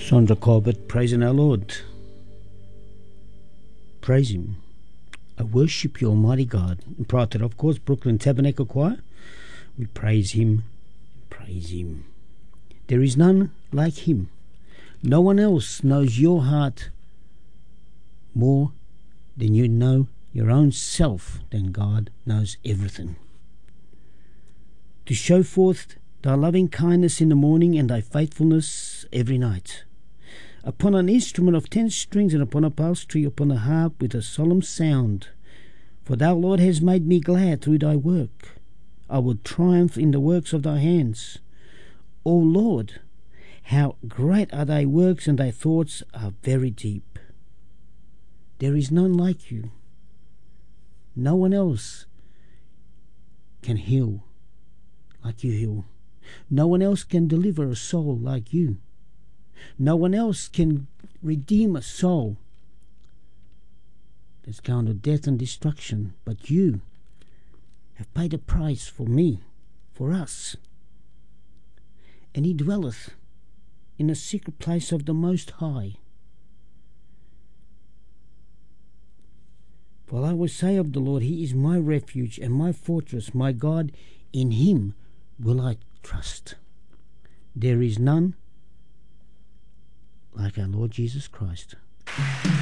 Sandra Corbett praising our Lord. Praise Him. I worship you, Almighty God. And prior to that, of course, Brooklyn Tabernacle Choir. We praise Him. Praise Him. There is none like Him. No one else knows your heart more than you know your own self. Then God knows everything. To show forth thy loving kindness in the morning and thy faithfulness every night. Upon an instrument of 10 strings and upon a psaltery, upon a harp with a solemn sound. For thou, Lord, hast made me glad through thy work. I will triumph in the works of thy hands. O Lord, how great are thy works, and thy thoughts are very deep. There is none like you. No one else can heal like you heal. No one else can deliver a soul like you. No one else can redeem a soul that's gone to death and destruction, but you have paid a price for me, for us. And He dwelleth in the secret place of the Most High. For I will say of the Lord, He is my refuge and my fortress, my God, in Him will I trust. There is none like our Lord Jesus Christ.